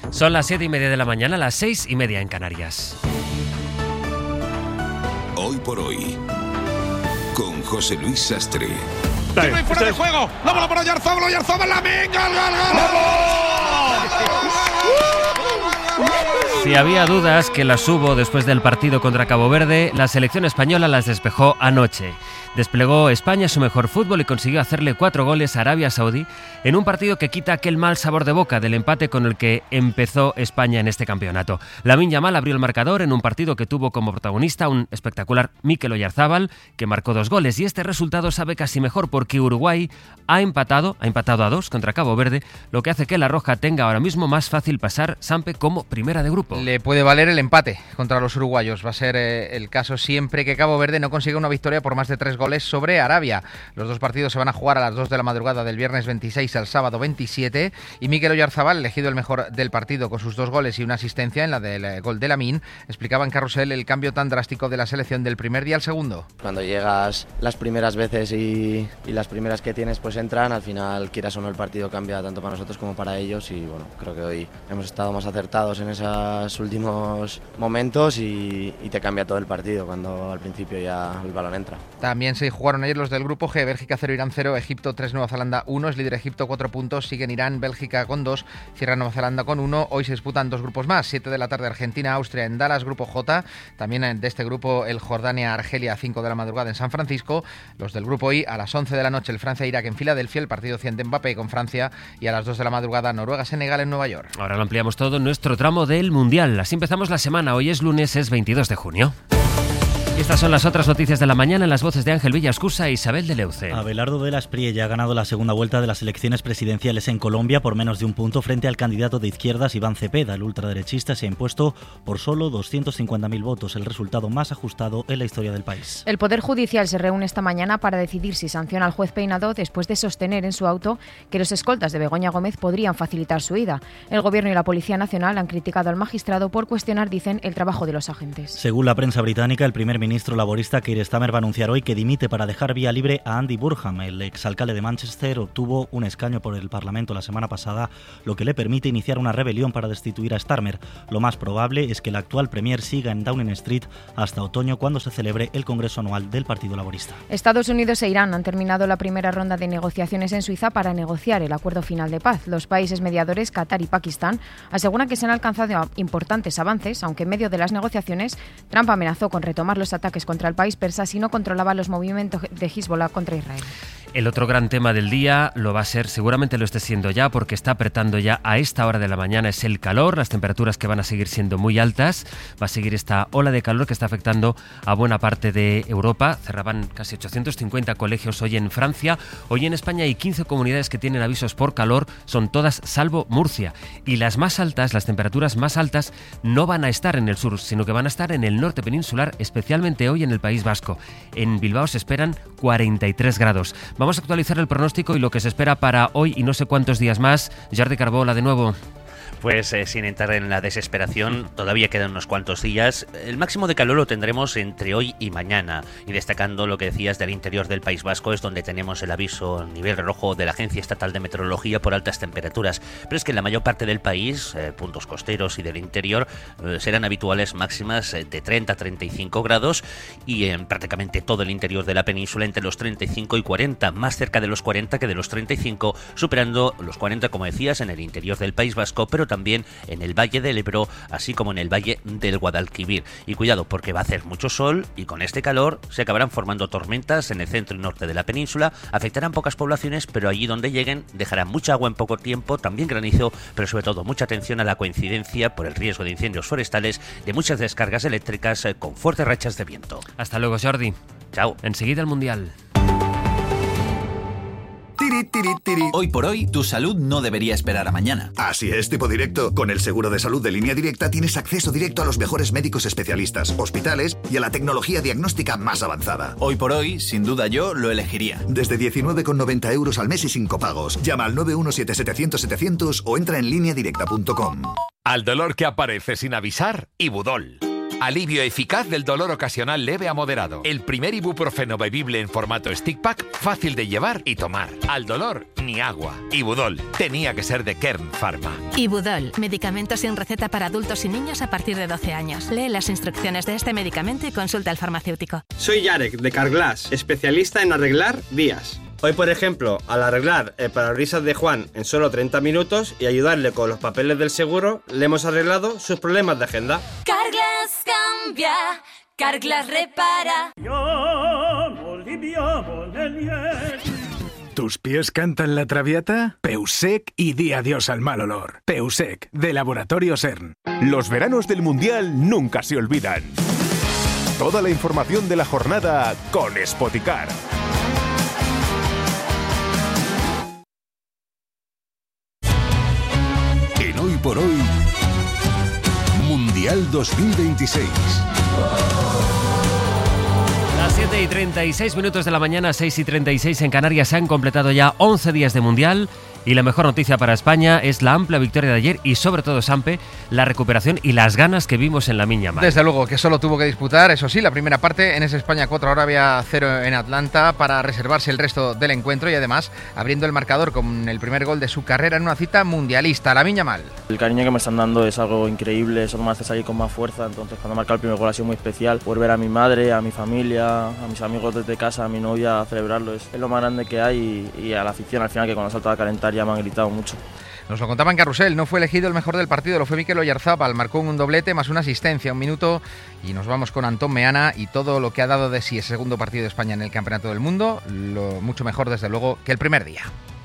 Son las 7:30 de la mañana, las 6:30 en Canarias. Hoy por hoy, con José Luis Sastre. Fuera de juego, la bola para Oyarzabal, la venga, Si había dudas, que las hubo después del partido contra Cabo Verde, la selección española las despejó anoche. Desplegó España su mejor fútbol y consiguió hacerle 4 goles a Arabia Saudí en un partido que quita aquel mal sabor de boca del empate con el que empezó España en este campeonato. Lamine Yamal abrió el marcador en un partido que tuvo como protagonista un espectacular Mikel Oyarzabal, que marcó 2 goles, y este resultado sabe casi mejor porque Uruguay ha empatado a 2 contra Cabo Verde, lo que hace que la Roja tenga ahora mismo más fácil pasar, Sampe, como primera de grupo. Le puede valer el empate contra los uruguayos. Va a ser el caso siempre que Cabo Verde no consiga una victoria por más de 3 goles sobre Arabia. Los 2 partidos se van a jugar a las 2 de la madrugada del viernes 26 al sábado 27, y Mikel Oyarzabal, elegido el mejor del partido con sus 2 goles y una asistencia en la del gol de Lamine, explicaba en Carrusel el cambio tan drástico de la selección del primer día al segundo. Cuando llegas las primeras veces y las primeras que tienes pues entran, al final, quieras o no, el partido cambia tanto para nosotros como para ellos, y bueno, creo que hoy hemos estado más acertados en esos últimos momentos y te cambia todo el partido cuando al principio ya el balón entra. También se jugaron ayer los del grupo G: Bélgica 0, Irán 0, Egipto 3, Nueva Zelanda 1, es líder Egipto 4 puntos, siguen Irán, Bélgica con 2, cierra Nueva Zelanda con 1. Hoy se disputan 2 grupos más, 7 de la tarde Argentina, Austria en Dallas, grupo J, también de este grupo el Jordania, Argelia a 5 de la madrugada en San Francisco. Los del grupo I a las 11 de la noche el Francia-Irak en Filadelfia, el partido 100 de Mbappé con Francia, y a las 2 de la madrugada Noruega-Senegal en Nueva York. Ahora lo ampliamos todo en nuestro tramo del Mundial. Así empezamos la semana. Hoy es lunes, es 22 de junio. Estas son las otras noticias de la mañana en las voces de Ángel Villascusa e Isabel de Leuce. Abelardo de la Espriella ha ganado la segunda vuelta de las elecciones presidenciales en Colombia por menos de un punto frente al candidato de izquierdas Iván Cepeda. El ultraderechista se ha impuesto por solo 250.000 votos, el resultado más ajustado en la historia del país. El Poder Judicial se reúne esta mañana para decidir si sanciona al juez Peinado después de sostener en su auto que los escoltas de Begoña Gómez podrían facilitar su ida. El Gobierno y la Policía Nacional han criticado al magistrado por cuestionar, dicen, el trabajo de los agentes. Según la prensa británica, el primer ministro laborista Keir Starmer va a anunciar hoy que dimite para dejar vía libre a Andy Burnham. El exalcalde de Manchester obtuvo un escaño por el Parlamento la semana pasada, lo que le permite iniciar una rebelión para destituir a Starmer. Lo más probable es que el actual premier siga en Downing Street hasta otoño, cuando se celebre el Congreso Anual del Partido Laborista. Estados Unidos e Irán han terminado la primera ronda de negociaciones en Suiza para negociar el acuerdo final de paz. Los países mediadores, Qatar y Pakistán, aseguran que se han alcanzado importantes avances, aunque en medio de las negociaciones Trump amenazó con retomar los ataques contra el país persa si no controlaba los movimientos de Hezbollah contra Israel. El otro gran tema del día lo va a ser, seguramente lo esté siendo ya, porque está apretando ya a esta hora de la mañana, es el calor, las temperaturas que van a seguir siendo muy altas. Va a seguir esta ola de calor que está afectando a buena parte de Europa. Cerraban casi 850 colegios hoy en Francia. Hoy en España hay 15 comunidades que tienen avisos por calor, son todas salvo Murcia. Y las más altas, las temperaturas más altas, no van a estar en el sur, sino que van a estar en el norte peninsular, especialmente hoy en el País Vasco. En Bilbao se esperan 43 grados. Vamos a actualizar el pronóstico y lo que se espera para hoy y no sé cuántos días más. Jordi Carbola, de nuevo. Pues sin entrar en la desesperación, todavía quedan unos cuantos días. El máximo de calor lo tendremos entre hoy y mañana. Y destacando lo que decías del interior del País Vasco, es donde tenemos el aviso nivel rojo de la Agencia Estatal de Meteorología por altas temperaturas. Pero es que en la mayor parte del país, puntos costeros y del interior, serán habituales máximas de 30 a 35 grados, y en prácticamente todo el interior de la península entre los 35 y 40, más cerca de los 40 que de los 35, superando los 40, como decías, en el interior del País Vasco, pero también en el Valle del Ebro, así como en el Valle del Guadalquivir. Y cuidado, porque va a hacer mucho sol y con este calor se acabarán formando tormentas en el centro y norte de la península. Afectarán pocas poblaciones, pero allí donde lleguen dejarán mucha agua en poco tiempo, también granizo, pero sobre todo mucha atención a la coincidencia, por el riesgo de incendios forestales, de muchas descargas eléctricas con fuertes rachas de viento. Hasta luego, Jordi. Chao. Enseguida el Mundial. Hoy por hoy, tu salud no debería esperar a mañana. Así es, tipo directo. Con el seguro de salud de Línea Directa tienes acceso directo a los mejores médicos especialistas, hospitales y a la tecnología diagnóstica más avanzada. Hoy por hoy, sin duda yo lo elegiría. Desde 19,90 € al mes y sin copagos. Llama al 917-700-700 o entra en lineadirecta.com. Al dolor que aparece sin avisar, Ibudol. Alivio eficaz del dolor ocasional leve a moderado. El primer ibuprofeno bebible en formato stick pack, fácil de llevar y tomar. Al dolor, ni agua. Ibudol, tenía que ser de Kern Pharma. Ibudol, medicamento sin receta para adultos y niños a partir de 12 años. Lee las instrucciones de este medicamento y consulta al farmacéutico. Soy Yarek, de Carglass, especialista en arreglar vías. Hoy, por ejemplo, al arreglar el parabrisas de Juan en solo 30 minutos y ayudarle con los papeles del seguro, le hemos arreglado sus problemas de agenda. Carglass cambia, Carglass repara. ¿Tus pies cantan la traviata? Peusec y di adiós al mal olor. Peusec, de Laboratorio CERN. Los veranos del Mundial nunca se olvidan. Toda la información de la jornada con Spoticar. En Hoy por Hoy, Mundial 2026. Las 7:36 de la mañana, 6:36 en Canarias, se han completado ya 11 días de Mundial. Y la mejor noticia para España es la amplia victoria de ayer y sobre todo, Sampe, la recuperación y las ganas que vimos en Lamine Yamal. Desde luego, que solo tuvo que disputar, eso sí, la primera parte en ese España 4, ahora había 0 en Atlanta para reservarse el resto del encuentro y además abriendo el marcador con el primer gol de su carrera en una cita mundialista. Lamine Yamal. El cariño que me están dando es algo increíble, eso me hace salir con más fuerza, entonces cuando marca el primer gol ha sido muy especial, por ver a mi madre, a mi familia, a mis amigos desde casa, a mi novia, a celebrarlo, es lo más grande que hay y a la afición al final, que cuando salta a calentar ya me han gritado mucho. Nos lo contaba en Carrusel, no fue elegido el mejor del partido, lo fue Mikel Oyarzabal, marcó un doblete más una asistencia, 1 minuto, y nos vamos con Antón Meana y todo lo que ha dado de sí ese segundo partido de España en el Campeonato del Mundo, mucho mejor desde luego que el primer día.